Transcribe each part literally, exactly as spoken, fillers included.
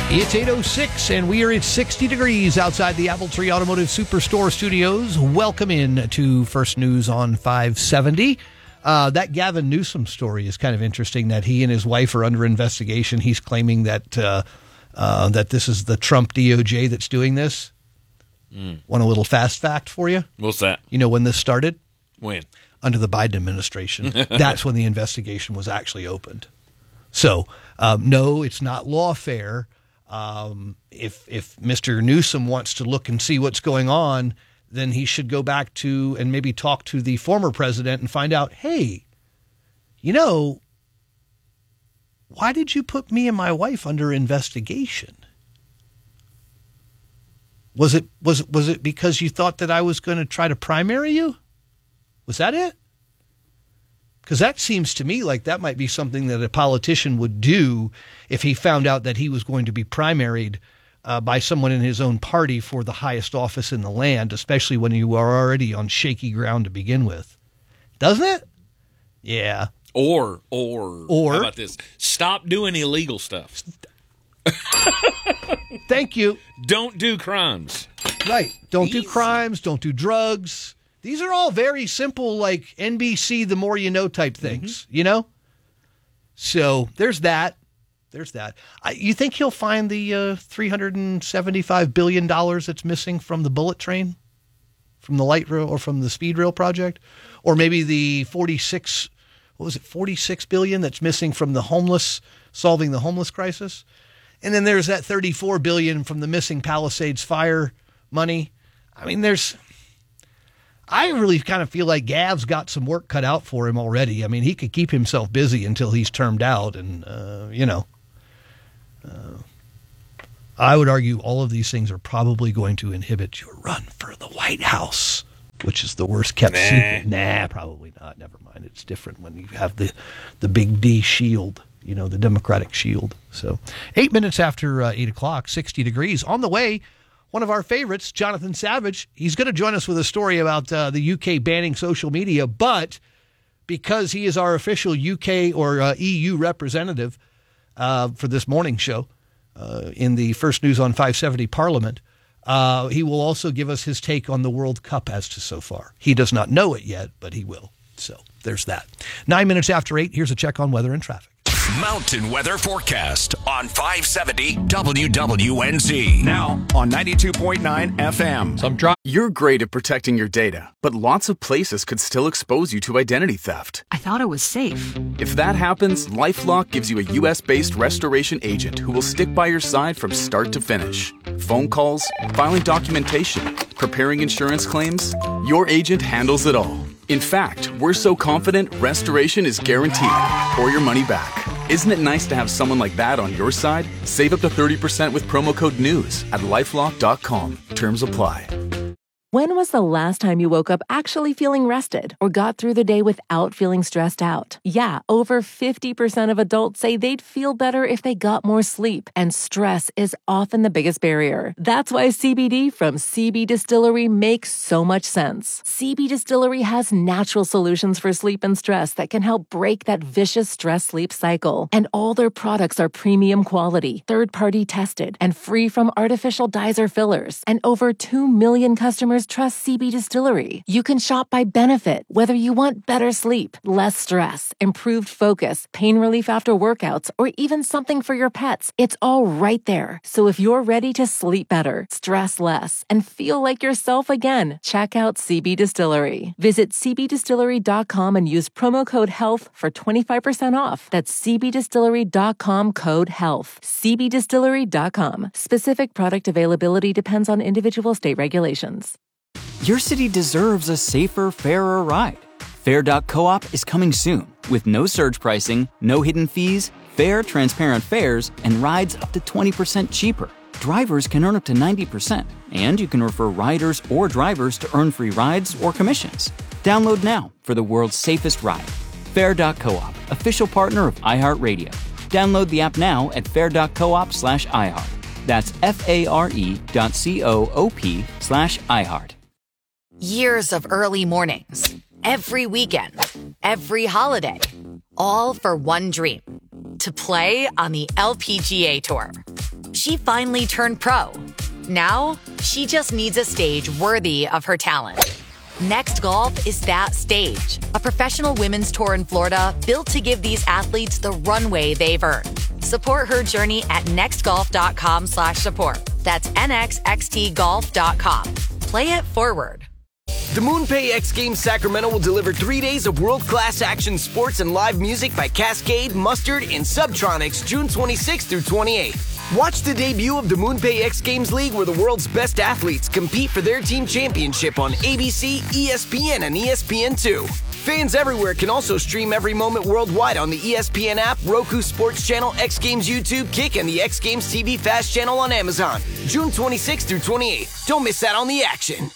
It's eight oh six, and we are at sixty degrees outside the Appletree Automotive Superstore studios. Welcome in to First News on five seventy. Uh, that Gavin Newsom story is kind of interesting, that he and his wife are under investigation. He's claiming that uh, uh, that this is the Trump D O J that's doing this. Mm. Want a little fast fact for you? What's that? You know when this started? When? Under the Biden administration. That's when the investigation was actually opened. So, um, no, it's not lawfare. Um, if if Mister Newsom wants to look and see what's going on, then he should go back to and maybe talk to the former president and find out, hey, you know, why did you put me and my wife under investigation? Was it was was it because you thought that I was going to try to primary you? Was that it? Because that seems to me like that might be something that a politician would do if he found out that he was going to be primaried uh, by someone in his own party for the highest office in the land, especially when you are already on shaky ground to begin with. Doesn't it? Yeah. Or, or, or how about this? Stop doing illegal stuff. Thank you. Don't do crimes. Right. Don't Easy. do crimes. Don't do drugs. These are all very simple, like N B C, the more you know type things, mm-hmm. you know? So there's that. There's that. I, you think he'll find the uh, three hundred seventy-five billion dollars that's missing from the bullet train, from the light rail or from the speed rail project? Or maybe the forty-six, what was it, forty-six billion dollars that's missing from the homeless, solving the homeless crisis? And then there's that thirty-four billion dollars from the missing Palisades fire money. I mean, there's... I really kind of feel like Gav's got some work cut out for him already. I mean, he could keep himself busy until he's termed out. And, uh, you know, uh, I would argue all of these things are probably going to inhibit your run for the White House, which is the worst kept nah. secret. Nah, probably not. Never mind. It's different when you have the, the big D shield, you know, the Democratic shield. So eight minutes after uh, eight o'clock, sixty degrees. On the way, one of our favorites, Jonathan Savage, he's going to join us with a story about uh, the U K banning social media, but because he is our official U K or uh, E U representative uh, for this morning show uh, in the First News on five seventy Parliament, uh, he will also give us his take on the World Cup as to so far. He does not know it yet, but he will. So there's that. Nine minutes after eight, here's a check on weather and traffic. Mountain Weather Forecast on five seventy W W N Z. Now on ninety-two point nine F M. Some dry- You're great at protecting your data, but lots of places could still expose you to identity theft. I thought it was safe. If that happens, LifeLock gives you a U S-based restoration agent who will stick by your side from start to finish. Phone calls, filing documentation, preparing insurance claims, your agent handles it all. In fact, we're so confident restoration is guaranteed or your money back. Isn't it nice to have someone like that on your side? Save up to thirty percent with promo code NEWS at lifelock dot com. Terms apply. When was the last time you woke up actually feeling rested or got through the day without feeling stressed out? Yeah, over fifty percent of adults say they'd feel better if they got more sleep, and stress is often the biggest barrier. That's why C B D from C B Distillery makes so much sense. C B Distillery has natural solutions for sleep and stress that can help break that vicious stress-sleep cycle. And all their products are premium quality, third-party tested, and free from artificial dyes or fillers. And over two million customers trust C B Distillery. You can shop by benefit, whether you want better sleep, less stress, improved focus, pain relief after workouts, or even something for your pets. It's all right there. So if you're ready to sleep better, stress less, and feel like yourself again, check out C B Distillery. Visit c b distillery dot com and use promo code HEALTH for twenty-five percent off. That's c b distillery dot com code HEALTH. c b distillery dot com. Specific product availability depends on individual state regulations. Your city deserves a safer, fairer ride. Fair dot coop is coming soon with no surge pricing, no hidden fees, fair, transparent fares, and rides up to twenty percent cheaper. Drivers can earn up to ninety percent, and you can refer riders or drivers to earn free rides or commissions. Download now for the world's safest ride. Fair dot coop, official partner of iHeartRadio. Download the app now at fair dot coop slash iHeart. That's F-A-R-E dot C-O-O-P slash iHeart. Years of early mornings, every weekend, every holiday, all for one dream, to play on the L P G A Tour. She finally turned pro. Now, she just needs a stage worthy of her talent. Next Golf is that stage. A professional women's tour in Florida built to give these athletes the runway they've earned. Support her journey at nextgolf.com slash support. That's N X X T golf dot com. Play it forward. The MoonPay X Games Sacramento will deliver three days of world-class action sports and live music by Cascade, Mustard, and Subtronics June twenty-sixth through twenty-eighth. Watch the debut of the MoonPay X Games League where the world's best athletes compete for their team championship on A B C, E S P N, and E S P N two. Fans everywhere can also stream every moment worldwide on the E S P N app, Roku Sports Channel, X Games YouTube, Kick, and the X Games T V Fast Channel on Amazon. June twenty-sixth through twenty-eighth. Don't miss out on the action.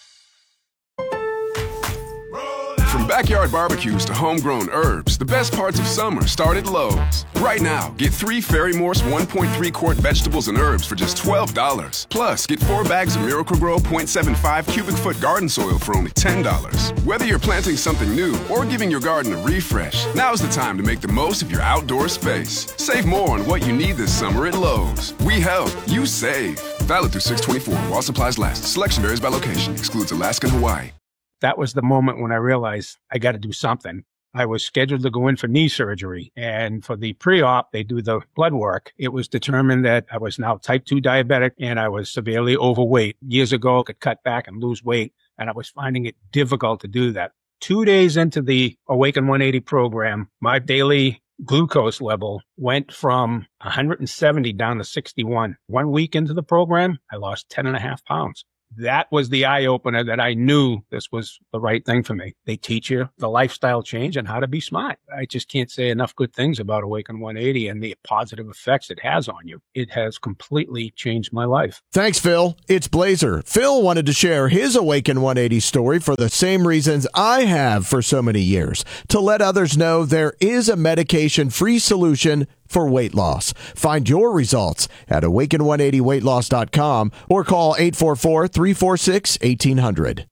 From backyard barbecues to homegrown herbs, the best parts of summer start at Lowe's. Right now, get three Fairy Morse one point three quart vegetables and herbs for just twelve dollars. Plus, get four bags of Miracle-Gro point seven five cubic foot garden soil for only ten dollars. Whether you're planting something new or giving your garden a refresh, now's the time to make the most of your outdoor space. Save more on what you need this summer at Lowe's. We help, you save. Valid through six twenty-four while supplies last. Selection varies by location. Excludes Alaska and Hawaii. That was the moment when I realized I got to do something. I was scheduled to go in for knee surgery, and for the pre-op, they do the blood work. It was determined that I was now type two diabetic and I was severely overweight. Years ago, I could cut back and lose weight, and I was finding it difficult to do that. Two days into the Awaken one eighty program, my daily glucose level went from one hundred seventy down to sixty-one. One week into the program, I lost ten and a half pounds. That was the eye-opener that I knew this was the right thing for me. They teach you the lifestyle change and how to be smart. I just can't say enough good things about Awaken one eighty and the positive effects it has on you. It has completely changed my life. Thanks, Phil. It's Blazer. Phil wanted to share his Awaken one eighty story for the same reasons I have for so many years, to let others know there is a medication-free solution for weight loss. Find your results at awaken one eighty weight loss dot com or call eight four four, three four six, one eight hundred.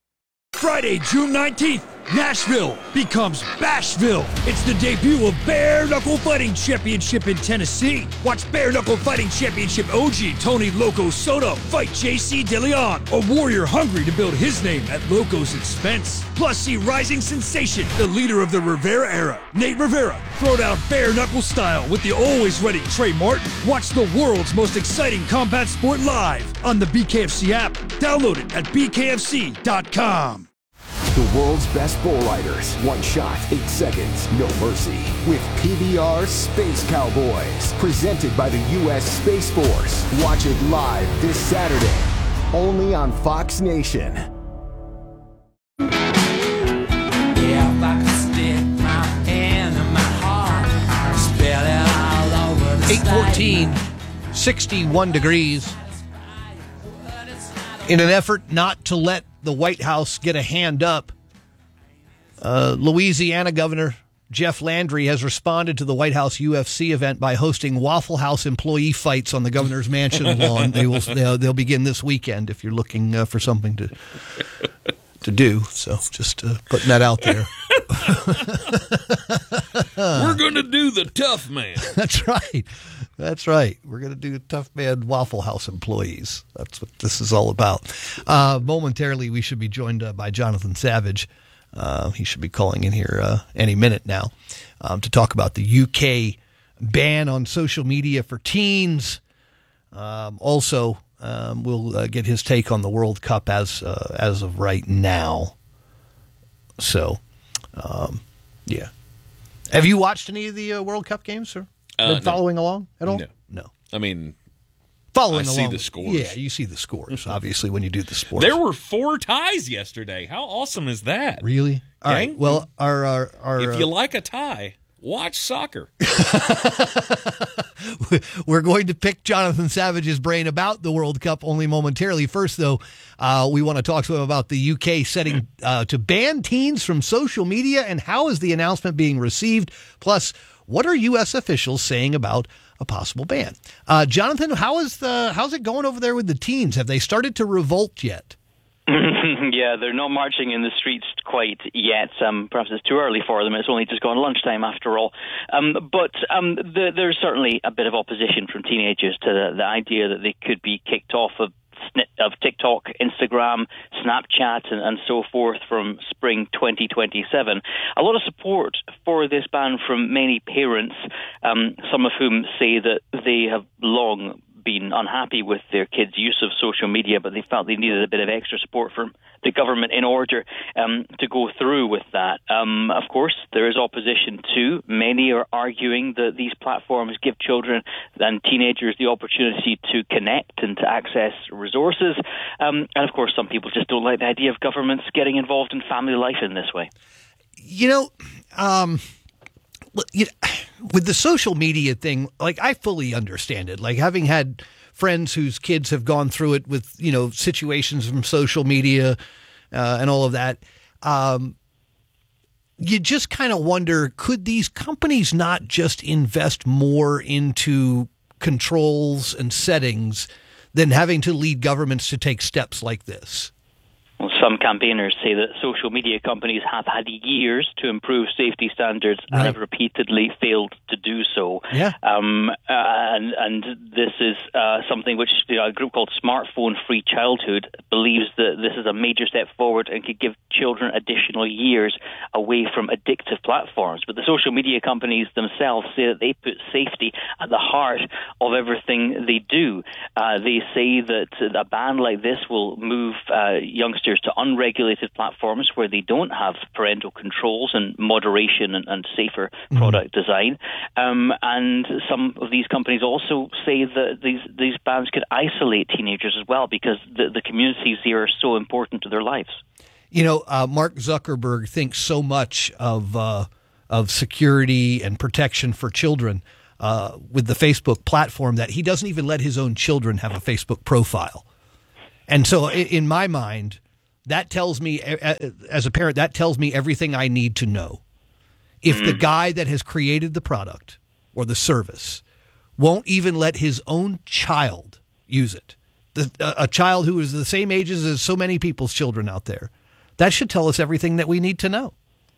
Friday, June nineteenth, Nashville becomes Bashville. It's the debut of Bare Knuckle Fighting Championship in Tennessee. Watch Bare Knuckle Fighting Championship O G Tony Loco Soto fight J C DeLeon, a warrior hungry to build his name at Loco's expense. Plus, see rising sensation, the leader of the Rivera era, Nate Rivera, throw down bare knuckle style with the always ready Trey Martin. Watch the world's most exciting combat sport live on the B K F C app. Download it at b k f c dot com. The world's best bull riders. One shot, eight seconds, no mercy. With P B R Space Cowboys. Presented by the U S Space Force. Watch it live this Saturday. Only on Fox Nation. Yeah, if I could stick my hand in my heart, spell it all over the eight fourteen, sixty-one degrees. In an effort not to let the White House get a hand up, uh, Louisiana Governor Jeff Landry has responded to the White House U F C event by hosting Waffle House employee fights on the governor's mansion lawn. They will they'll, they'll begin this weekend if you're looking uh, for something to to do. So just uh, putting that out there. We're going to do the tough man. That's right. That's right. We're going to do Tough Man Waffle House employees. That's what this is all about. Uh, momentarily, we should be joined uh, by Jonathan Savage. Uh, he should be calling in here uh, any minute now um, to talk about the U K ban on social media for teens. Um, also, um, we'll uh, get his take on the World Cup as uh, as of right now. So, um, yeah. Have you watched any of the uh, World Cup games, sir? Uh, Been following no. along at all? No. No. I mean, following I along. see the scores. Yeah, you see the scores, obviously, when you do the sports. There were four ties yesterday. How awesome is that? Really? All Gang? right. Well, our, our, our if you uh, like a tie, watch soccer. We're going to pick Jonathan Savage's brain about the World Cup only momentarily. First, though, uh, we want to talk to him about the U K setting uh, to ban teens from social media and how is the announcement being received. Plus, what are U S officials saying about a possible ban? Uh, Jonathan, how is the how's it going over there with the teens? Have they started to revolt yet? Yeah, they're not marching in the streets quite yet. Um, perhaps it's too early for them. It's only just gone lunchtime after all. Um, but um, the, there's certainly a bit of opposition from teenagers to the, the idea that they could be kicked off of of TikTok, Instagram, Snapchat, and, and so forth from spring twenty twenty-seven. A lot of support for this ban from many parents, um, some of whom say that they have long been unhappy with their kids' use of social media, but they felt they needed a bit of extra support from the government in order um, to go through with that. Um, of course, there is opposition too. Many are arguing that these platforms give children and teenagers the opportunity to connect and to access resources. Um, and of course, some people just don't like the idea of governments getting involved in family life in this way. You know, um, you know, with the social media thing, like, I fully understand it. Like, having had friends whose kids have gone through it with, you know, situations from social media uh, and all of that, um, you just kind of wonder, could these companies not just invest more into controls and settings than having to lead governments to take steps like this? Well, some campaigners say that social media companies have had years to improve safety standards right. and have repeatedly failed to do so. Yeah. Um, uh, and, and this is uh, something which, you know, a group called Smartphone Free Childhood believes that this is a major step forward and could give children additional years away from addictive platforms. But the social media companies themselves say that they put safety at the heart of everything they do. Uh, they say that a ban like this will move uh, youngsters to unregulated platforms where they don't have parental controls and moderation and, and safer mm-hmm. product design. Um, and some of these companies also say that these, these bans could isolate teenagers as well, because the, the communities here are so important to their lives. You know, uh, Mark Zuckerberg thinks so much of uh, of security and protection for children uh, with the Facebook platform that he doesn't even let his own children have a Facebook profile. And so in my mind, that tells me, as a parent, that tells me everything I need to know. If the guy that has created the product or the service won't even let his own child use it, the, a child who is the same ages as so many people's children out there, that should tell us everything that we need to know.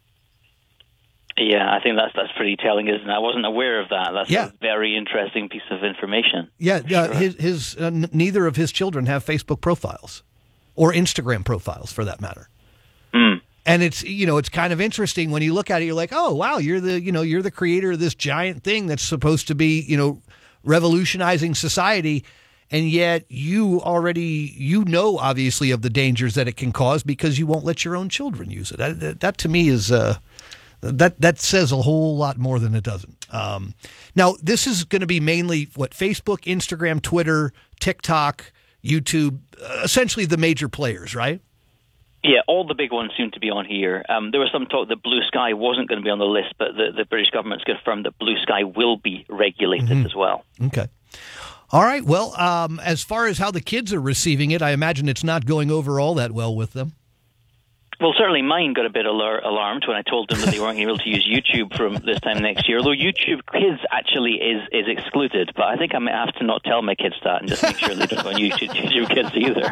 Yeah, I think that's that's pretty telling, isn't it? I wasn't aware of that. That's yeah. a very interesting piece of information. Yeah, sure. uh, his his uh, n- neither of his children have Facebook profiles or Instagram profiles, for that matter. Mm. And it's, you know, it's kind of interesting when you look at it. You're like, oh wow, you're the you know you're the creator of this giant thing that's supposed to be, you know, revolutionizing society, and yet you already you know obviously of the dangers that it can cause because you won't let your own children use it. That, that, that to me is. Uh, That that says a whole lot more than it doesn't. Um, now, this is going to be mainly what Facebook, Instagram, Twitter, TikTok, YouTube, uh, essentially the major players, right? Yeah, all the big ones seem to be on here. Um, there was some talk that Blue Sky wasn't going to be on the list, but the, the British government's confirmed that Blue Sky will be regulated mm-hmm. as well. Okay. All right. Well, um, as far as how the kids are receiving it, I imagine it's not going over all that well with them. Well, certainly mine got a bit alar- alarmed when I told them that they weren't able to use YouTube from this time next year, although YouTube Kids actually is, is excluded. But I think I might have to not tell my kids that and just make sure they don't go on YouTube, YouTube Kids either.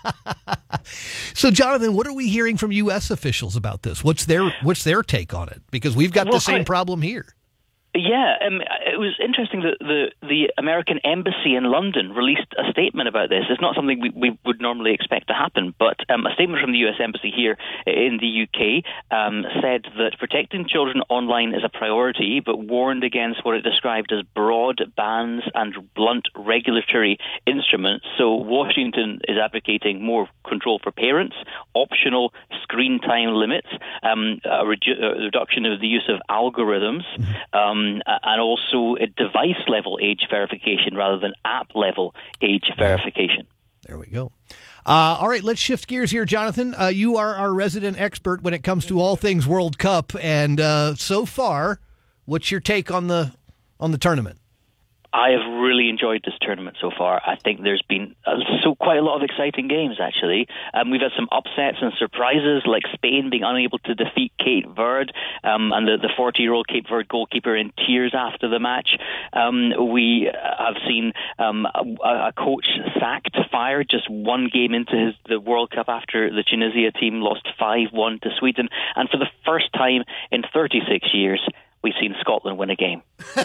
So, Jonathan, what are we hearing from U S officials about this? What's their what's their take on it? Because we've got well, the same I- problem here. Yeah, um, it was interesting that the, the American Embassy in London released a statement about this. It's not something we, we would normally expect to happen, but um, a statement from the U S Embassy here in the U K um, said that protecting children online is a priority, but warned against what it described as broad bans and blunt regulatory instruments. So Washington is advocating more control for parents, optional screen time limits, um, a, redu- a reduction of the use of algorithms, um, and also a device-level age verification rather than app-level age verification. There we go. Uh, all right, let's shift gears here, Jonathan. Uh, you are our resident expert when it comes to all things World Cup, and uh, so far, what's your take on the on the tournament? I have really enjoyed this tournament so far. I think there's been uh, so quite a lot of exciting games, actually. Um, we've had some upsets and surprises, like Spain being unable to defeat Cape Verde, um, and the, the forty-year-old Cape Verde goalkeeper in tears after the match. Um, we have seen um, a, a coach sacked, fired just one game into his, the World Cup after the Tunisia team lost five one to Sweden. And for the first time in thirty-six years, we've seen Scotland win a game.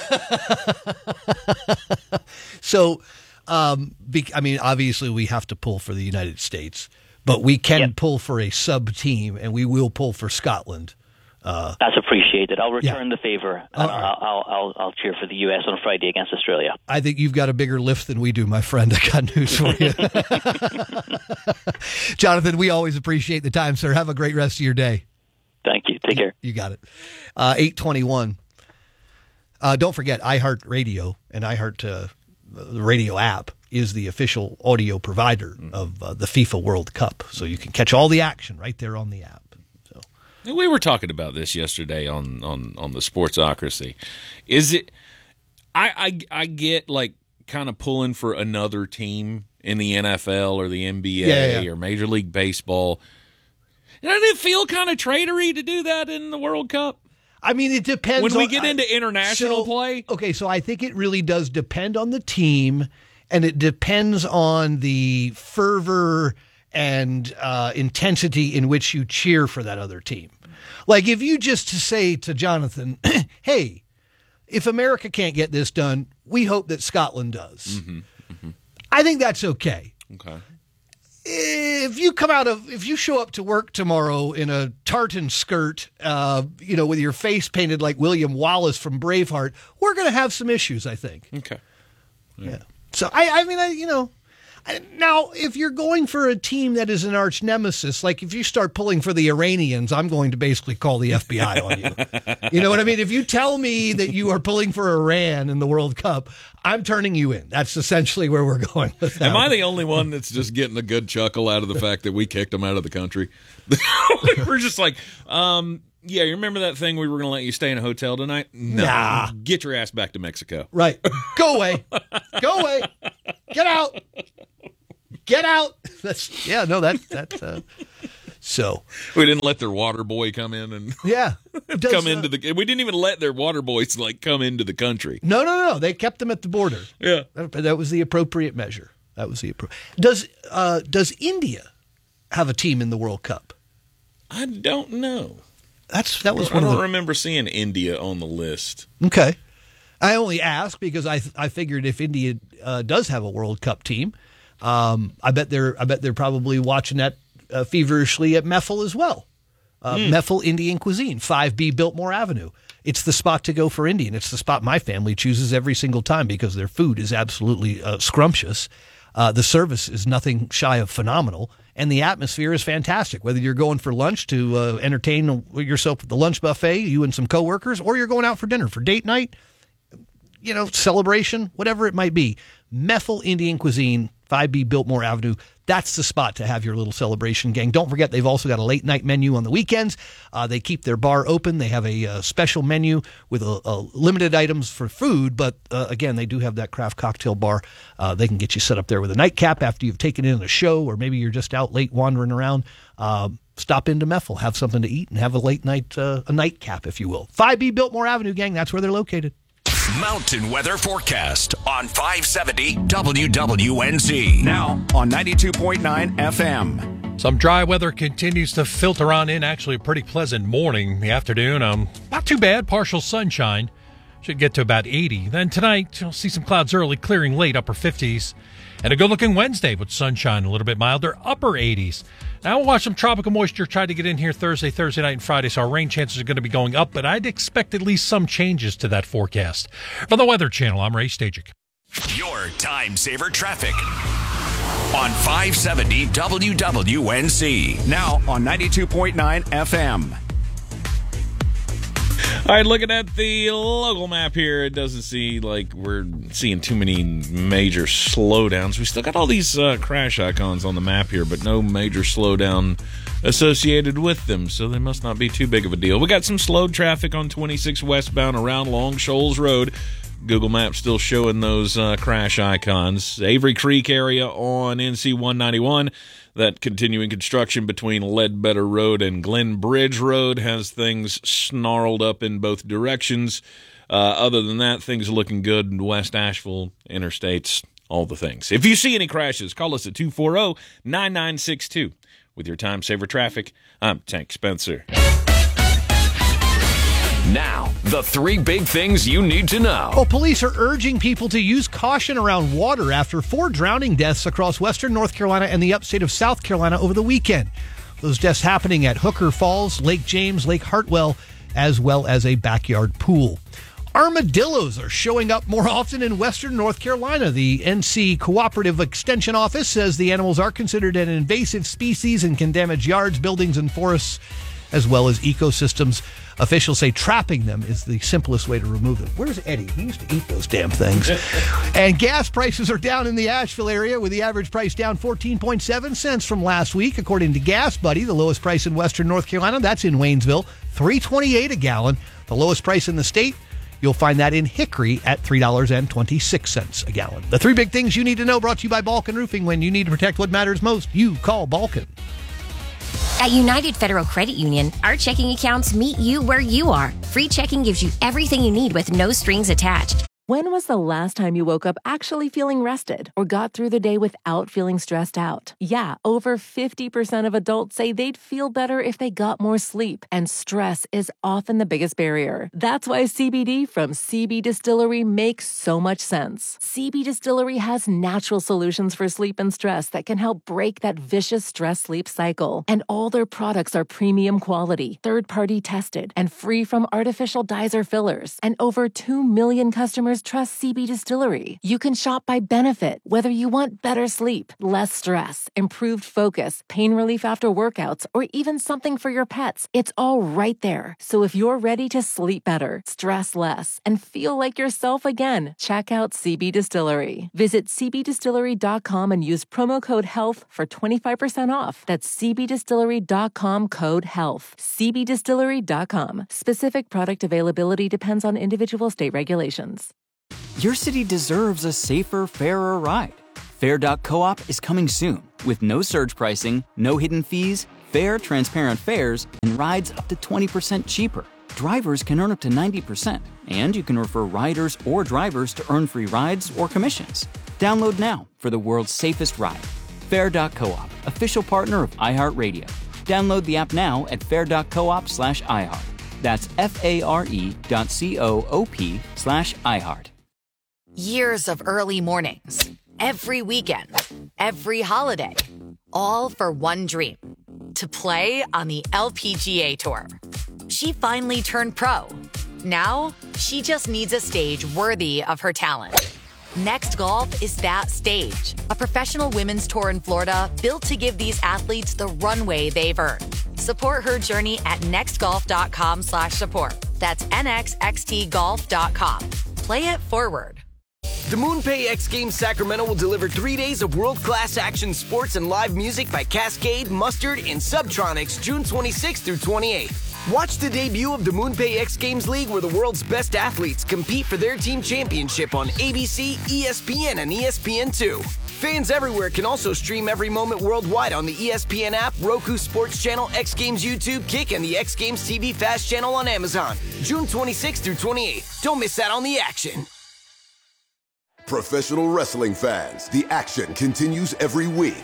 So, um, be, I mean, obviously we have to pull for the United States, but we can yep. pull for a sub team, and we will pull for Scotland. Uh, That's appreciated. I'll return yeah. the favor. And right. I'll, I'll, I'll, I'll cheer for the U S on Friday against Australia. I think you've got a bigger lift than we do, my friend. I got news for you. Jonathan, we always appreciate the time, sir. Have a great rest of your day. Thank you. Take care. You got it. Uh, eight twenty-one. Uh, don't forget, iHeartRadio and iHeart, uh, the radio app, is the official audio provider of uh, the FIFA World Cup. So you can catch all the action right there on the app. So we were talking about this yesterday on, on, on the Sportsocracy. Is it I, I, I get like kind of pulling for another team in the N F L or the N B A yeah, yeah. or Major League Baseball. Doesn't it feel kind of traitory to do that in the World Cup? I mean, it depends. When we on, get into international so, play? Okay, so I think it really does depend on the team, and it depends on the fervor and uh, intensity in which you cheer for that other team. Like if you just say to Jonathan, hey, if America can't get this done, we hope that Scotland does. Mm-hmm, mm-hmm. I think that's okay. Okay. If you come out of, if you show up to work tomorrow in a tartan skirt, uh, you know, with your face painted like William Wallace from Braveheart, we're going to have some issues, I think. Okay. Yeah. yeah. So, I, I mean, I, you know, I, now, if you're going for a team that is an arch nemesis, like if you start pulling for the Iranians, I'm going to basically call the F B I on you. You know what I mean? If you tell me that you are pulling for Iran in the World Cup, I'm turning you in. That's essentially where we're going with that. Am I the only one that's just getting a good chuckle out of the fact that we kicked them out of the country? We're just like, um, yeah, you remember that thing we were going to let you stay in a hotel tonight? No. Nah. Get your ass back to Mexico. Right. Go away. Go away. Get out. Get out. That's yeah, no, that that uh, so we didn't let their water boy come in and yeah does, come into the. We didn't even let their water boys like come into the country. No, no, no. They kept them at the border. Yeah, that, that was the appropriate measure. That was the appro- Does uh, does India have a team in the World Cup? I don't know. That's that was. I one don't of the, remember seeing India on the list. Okay, I only ask because I I figured if India uh, does have a World Cup team. Um, I bet they're I bet they're probably watching that uh, feverishly at Meffel as well. Uh, mm. Meffel Indian Cuisine, five B Biltmore Avenue. It's the spot to go for Indian. It's the spot my family chooses every single time because their food is absolutely uh, scrumptious. Uh, the service is nothing shy of phenomenal, and the atmosphere is fantastic. Whether you're going for lunch to uh, entertain yourself at the lunch buffet, you and some coworkers, or you're going out for dinner for date night, you know, celebration, whatever it might be. Meffel Indian Cuisine, five B Biltmore Avenue. That's the spot to have your little celebration, gang. Don't forget, they've also got a late night menu on the weekends. Uh, they keep their bar open. They have a uh, special menu with a, a limited items for food, but uh, again, they do have that craft cocktail bar. Uh, they can get you set up there with a nightcap after you've taken in a show, or maybe you're just out late wandering around. Uh, stop into Meffel, have something to eat, and have a late night uh, a nightcap, if you will. five B Biltmore Avenue, gang. That's where they're located. Mountain Weather Forecast on five seventy W W N Z. Now on ninety-two point nine F M. Some dry weather continues to filter on in. Actually, a pretty pleasant morning. The afternoon, um, not too bad. Partial sunshine. Should get to about eighty. Then tonight, you'll see some clouds early, clearing late, upper fifties. And a good-looking Wednesday with sunshine, a little bit milder, upper eighties. Now we'll watch some tropical moisture try to get in here Thursday, Thursday night, and Friday, so our rain chances are going to be going up, but I'd expect at least some changes to that forecast. For the Weather Channel, I'm Ray Stajic. Your time saver traffic on five seventy W W N Z. Now on ninety-two point nine F M. All right, looking at the local map here, it doesn't seem like we're seeing too many major slowdowns. We still got all these uh, crash icons on the map here, but no major slowdown associated with them, so they must not be too big of a deal. We got some slowed traffic on twenty-six westbound around Long Shoals Road. Google Maps still showing those uh, crash icons. Avery Creek area on N C one ninety-one. That continuing construction between Ledbetter Road and Glen Bridge Road has things snarled up in both directions. Uh, other than that, things are looking good in West Asheville, interstates, all the things. If you see any crashes, call us at two four zero, nine nine six two. With your Time Saver Traffic, I'm Tank Spencer. Now, the three big things you need to know. Well, police are urging people to use caution around water after four drowning deaths across western North Carolina and the upstate of South Carolina over the weekend. Those deaths happening at Hooker Falls, Lake James, Lake Hartwell, as well as a backyard pool. Armadillos are showing up more often in western North Carolina. The N C Cooperative Extension Office says the animals are considered an invasive species and can damage yards, buildings, and forests, as well as ecosystems. Officials say trapping them is the simplest way to remove them. Where's Eddie? He used to eat those damn things. And gas prices are down in the Asheville area, with the average price down fourteen point seven cents from last week. According to Gas Buddy, the lowest price in western North Carolina, that's in Waynesville, three twenty-eight a gallon. The lowest price in the state, you'll find that in Hickory at three dollars and twenty-six cents a gallon. The three big things you need to know, brought to you by Balkan Roofing. When you need to protect what matters most, you call Balkan. At United Federal Credit Union, our checking accounts meet you where you are. Free checking gives you everything you need with no strings attached. When was the last time you woke up actually feeling rested or got through the day without feeling stressed out? Yeah, over fifty percent of adults say they'd feel better if they got more sleep, and stress is often the biggest barrier. That's why C B D from C B Distillery makes so much sense. C B Distillery has natural solutions for sleep and stress that can help break that vicious stress-sleep cycle. And all their products are premium quality, third-party tested, and free from artificial dyes or fillers. And over two million customers trust C B Distillery. You can shop by benefit, whether you want better sleep, less stress, improved focus, pain relief after workouts, or even something for your pets. It's all right there. So if you're ready to sleep better, stress less, and feel like yourself again, check out C B Distillery. Visit c b distillery dot com and use promo code HEALTH for twenty-five percent off. That's c b distillery dot com, code HEALTH. c b distillery dot com. Specific product availability depends on individual state regulations. Your city deserves a safer, fairer ride. Fair dot coop is coming soon with no surge pricing, no hidden fees, fair, transparent fares, and rides up to twenty percent cheaper. Drivers can earn up to ninety percent, and you can refer riders or drivers to earn free rides or commissions. Download now for the world's safest ride. Fair dot coop, official partner of iHeartRadio. Download the app now at fair dot coop slash iHeart. That's F-A-R-E dot C-O-O-P slash iHeart. Years of early mornings, every weekend, every holiday, all for one dream, to play on the L P G A Tour. She finally turned pro. Now, she just needs a stage worthy of her talent. Next Golf is that stage, a professional women's tour in Florida built to give these athletes the runway they've earned. Support her journey at nextgolf.com slash support. That's N X X T golf dot com. Play it forward. The MoonPay X Games Sacramento will deliver three days of world-class action sports and live music by Cascade, Mustard, and Subtronics June twenty-sixth through twenty-eighth. Watch the debut of the MoonPay X Games League, where the world's best athletes compete for their team championship on A B C, E S P N, and E S P N two. Fans everywhere can also stream every moment worldwide on the E S P N app, Roku Sports Channel, X Games YouTube, Kick, and the X Games T V Fast Channel on Amazon. June twenty-sixth through twenty-eighth. Don't miss out on the action. Professional wrestling fans, the action continues every week.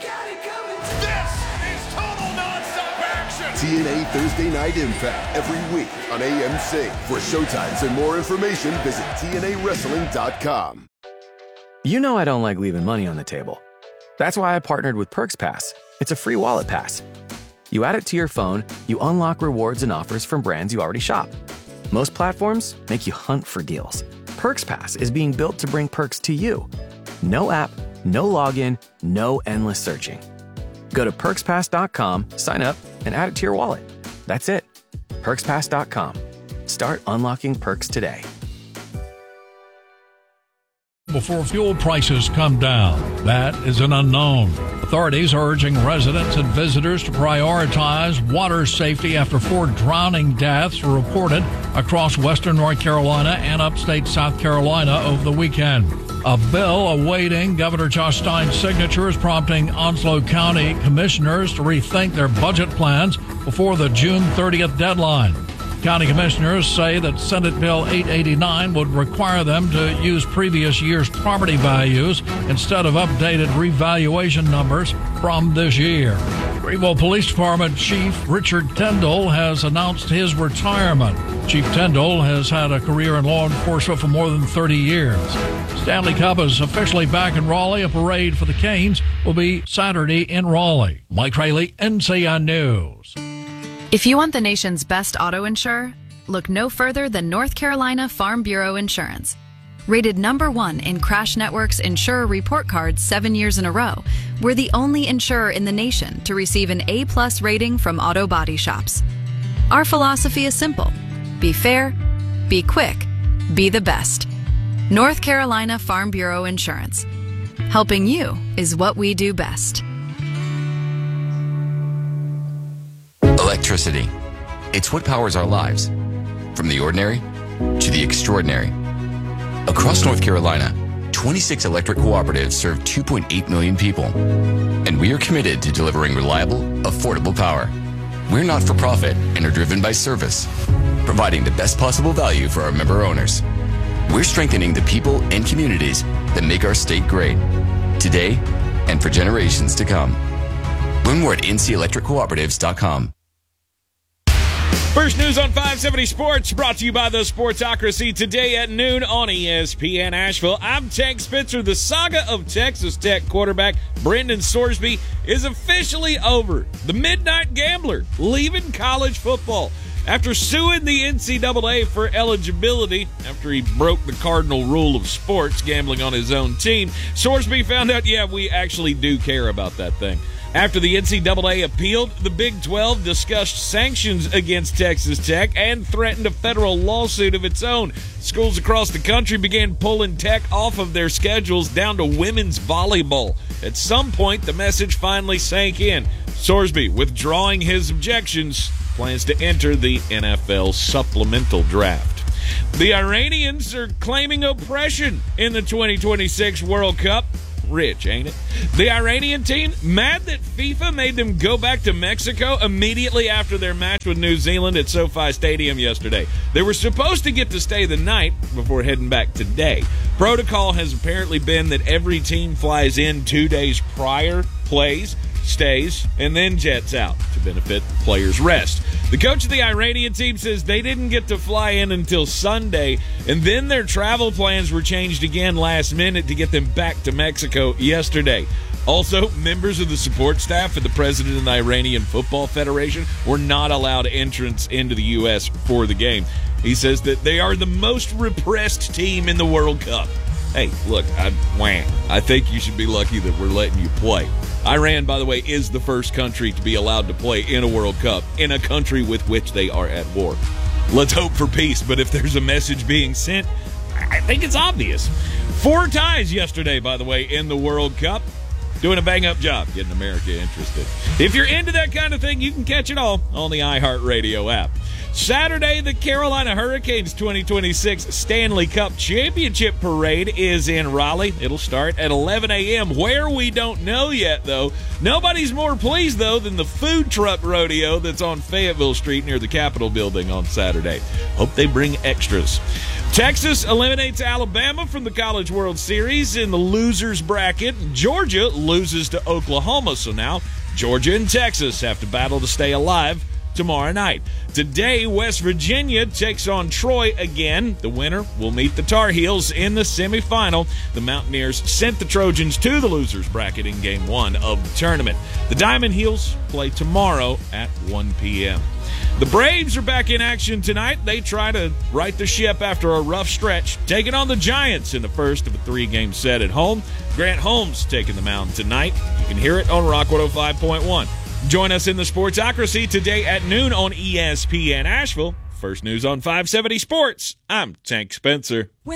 This is total nonstop action. T N A Thursday Night Impact every week on A M C. For showtimes and more information, visit T N A wrestling dot com. You know I don't like leaving money on the table. That's why I partnered with Perks Pass. It's a free wallet pass. You add it to your phone, you unlock rewards and offers from brands you already shop. Most platforms make you hunt for deals. Perks Pass is being built to bring perks to you. No app, no login, no endless searching. Go to perks pass dot com, sign up, and add it to your wallet. That's it. perks pass dot com. Start unlocking perks today. before fuel prices come down? That is an unknown. Authorities are urging residents and visitors to prioritize water safety after four drowning deaths were reported across western North Carolina and upstate South Carolina over the weekend. A bill awaiting Governor Josh Stein's signature is prompting Onslow County commissioners to rethink their budget plans before the June thirtieth deadline. County commissioners say that Senate Bill eight eighty-nine would require them to use previous year's property values instead of updated revaluation numbers from this year. Greenville Police Department Chief Richard Tyndall has announced his retirement. Chief Tyndall has had a career in law enforcement for more than thirty years. Stanley Cup is officially back in Raleigh. A parade for the Canes will be Saturday in Raleigh. Mike Rayleigh, N C N News. If you want the nation's best auto insurer, look no further than North Carolina Farm Bureau Insurance. Rated number one in Crash Network's Insurer Report Card seven years in a row, we're the only insurer in the nation to receive an A-plus rating from auto body shops. Our philosophy is simple. Be fair, be quick, be the best. North Carolina Farm Bureau Insurance. Helping you is what we do best. Electricity. It's what powers our lives, from the ordinary to the extraordinary. Across North Carolina, twenty-six electric cooperatives serve two point eight million people, and we are committed to delivering reliable, affordable power. We're not for profit and are driven by service, providing the best possible value for our member owners. We're strengthening the people and communities that make our state great, today and for generations to come. Learn more at N C electric cooperatives dot com. First news on five seventy Sports, brought to you by the Sportsocracy, today at noon on E S P N Asheville. I'm Tank Spencer. The saga of Texas Tech quarterback Brendan Sorsby is officially over. The Midnight Gambler leaving college football after suing the N C double A for eligibility after he broke the cardinal rule of sports, gambling on his own team. Sorsby found out, yeah, we actually do care about that thing. After the N C double A appealed, the Big twelve discussed sanctions against Texas Tech and threatened a federal lawsuit of its own. Schools across the country began pulling Tech off of their schedules down to women's volleyball. At some point, the message finally sank in. Sorsby, withdrawing his objections, plans to enter the N F L supplemental draft. The Iranians are claiming oppression in the twenty twenty-six World Cup. Rich, ain't it? The Iranian team, mad that FIFA made them go back to Mexico immediately after their match with New Zealand at SoFi Stadium yesterday. They were supposed to get to stay the night before heading back today. Protocol has apparently been that every team flies in two days prior, plays, stays, and then jets out to benefit players' rest. The coach of the Iranian team says they didn't get to fly in until Sunday, and then their travel plans were changed again last minute to get them back to Mexico yesterday. Also, members of the support staff and the president of the Iranian Football Federation were not allowed entrance into the U S for the game. He says that they are the most repressed team in the World Cup. Hey, look, I, wah, I think you should be lucky that we're letting you play. Iran, by the way, is the first country to be allowed to play in a World Cup in a country with which they are at war. Let's hope for peace, but if there's a message being sent, I think it's obvious. Four ties yesterday, by the way, in the World Cup. Doing a bang-up job getting America interested. If you're into that kind of thing, you can catch it all on the iHeartRadio app. Saturday, the Carolina Hurricanes twenty twenty-six Stanley Cup Championship Parade is in Raleigh. It'll start at eleven a.m. Where, we don't know yet, though. Nobody's more pleased, though, than the food truck rodeo that's on Fayetteville Street near the Capitol building on Saturday. Hope they bring extras. Texas eliminates Alabama from the College World Series in the losers bracket. Georgia loses to Oklahoma, so now Georgia and Texas have to battle to stay alive tomorrow night. Today, West Virginia takes on Troy again. The winner will meet the Tar Heels in the semifinal. The Mountaineers sent the Trojans to the losers bracket in game one of the tournament. The Diamond Heels play tomorrow at one p.m. The Braves are back in action tonight. They try to right the ship after a rough stretch, taking on the Giants in the first of a three-game set at home. Grant Holmes taking the mound tonight. You can hear it on Rock one oh five point one. Join us in the Sportsocracy today at noon on E S P N Asheville. First news on five seventy Sports. I'm Tank Spencer.